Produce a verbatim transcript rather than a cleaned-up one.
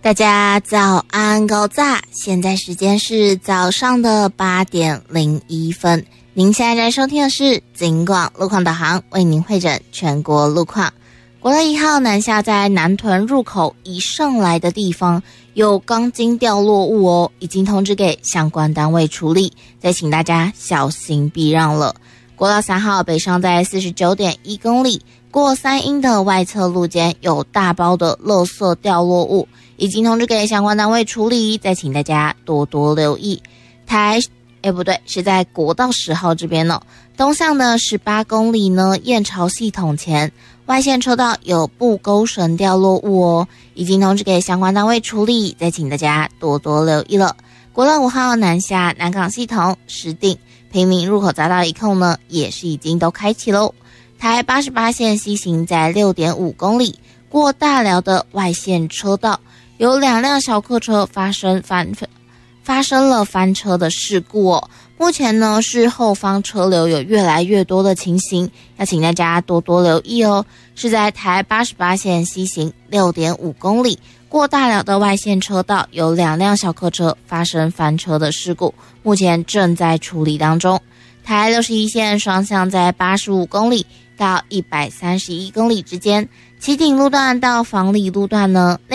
大家早安高炸，现在时间是早上的八点零一分。您现在在收听的是警广路况导航，为您汇整全国路况。国道一号南下在南屯入口以上来的地方有钢筋掉落物哦，已经通知给相关单位处理，再请大家小心避让了。国道三号北上在 四十九点一公里，过三英的外侧路肩有大包的垃圾掉落物，已经通知给相关单位处理，再请大家多多留意。台诶不对，是在国道十号这边哦，东向的十八公里呢，燕巢系统前外线车道有布钩绳掉落物哦，已经通知给相关单位处理，再请大家多多留意了。国道五号南下南港系统石碇平民入口匝道一控呢，也是已经都开启喽。台八十八线西行在 六点五公里，过大寮的外线车道有两辆小客车发生翻发生了翻车的事故哦。目前呢是后方车流有越来越多的情形，要请大家多多留意哦。是在台八十八线西行 六点五公里，过大寮的外线车道有两辆小客车发生翻车的事故，目前正在处理当中。台六十一线双向在八十五公里到一百三十一公里之间，旗顶路段到房里路段呢，内